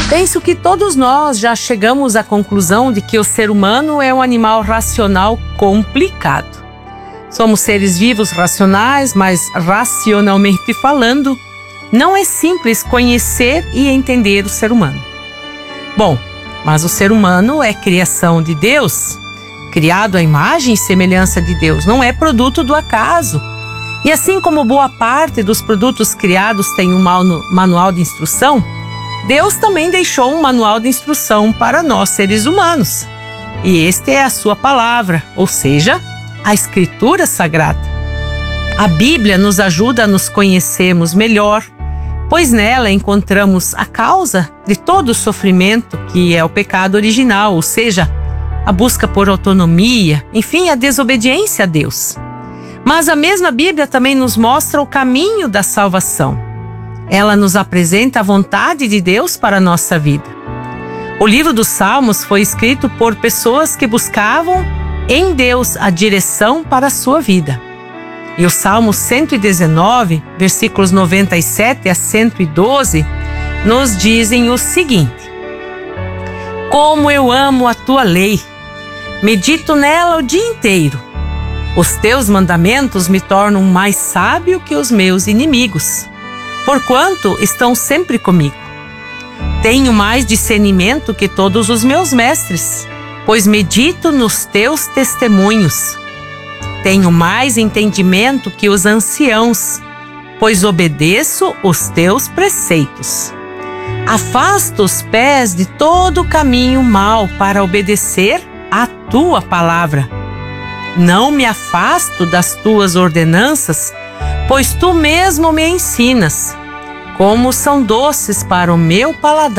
Penso que todos nós já chegamos à conclusão de que o ser humano é um animal racional complicado. Somos seres vivos racionais, mas racionalmente falando, não é simples conhecer e entender o ser humano. Bom, mas o ser humano é criação de Deus, criado à imagem e semelhança de Deus, não é produto do acaso. E assim como boa parte dos produtos criados tem um manual de instrução, Deus também deixou um manual de instrução para nós, seres humanos. E este é a sua palavra, ou seja, a Escritura Sagrada. A Bíblia nos ajuda a nos conhecermos melhor, pois nela encontramos a causa de todo o sofrimento que é o pecado original, ou seja, a busca por autonomia, enfim, a desobediência a Deus. Mas a mesma Bíblia também nos mostra o caminho da salvação. Ela nos apresenta a vontade de Deus para a nossa vida. O livro dos Salmos foi escrito por pessoas que buscavam em Deus a direção para a sua vida. E o Salmo 119, versículos 97 a 112, nos dizem o seguinte: Como eu amo a tua lei, medito nela o dia inteiro. Os teus mandamentos me tornam mais sábio que os meus inimigos, porquanto estão sempre comigo. Tenho mais discernimento que todos os meus mestres, pois medito nos teus testemunhos. Tenho mais entendimento que os anciãos, pois obedeço os teus preceitos. Afasta os pés de todo o caminho mau para obedecer a tua palavra. Não me afasto das tuas ordenanças, pois tu mesmo me ensinas, como são doces para o meu paladar